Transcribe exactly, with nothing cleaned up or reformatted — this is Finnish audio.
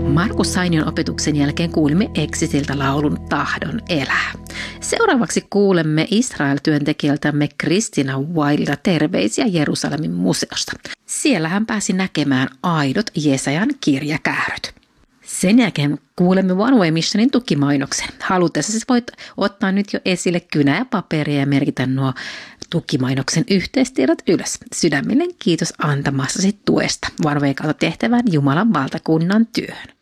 Markus Sainion opetuksen jälkeen kuulimme Exitiltä laulun Tahdon elää. Seuraavaksi kuulemme Israel-työntekijältämme Kristina Wilda terveisiä Jerusalemin museosta. Siellä hän pääsi näkemään aidot Jesajan kirjakääröt. Sen jälkeen kuulemme One Way Missionin tukimainoksen. Halutessa siis voit ottaa nyt jo esille kynä ja paperia ja merkitä nuo tukimainoksen yhteistiedot ylös. Sydämellinen kiitos antamassasi tuesta One Way kautta tehtävän Jumalan valtakunnan työhön.